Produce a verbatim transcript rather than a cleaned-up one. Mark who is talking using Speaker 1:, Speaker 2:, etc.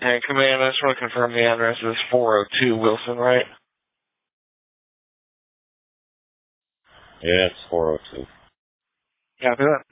Speaker 1: Hey, Command, I just want to confirm the address is four oh two Wilson, right?
Speaker 2: Yeah, it's four oh two.
Speaker 1: Copy that.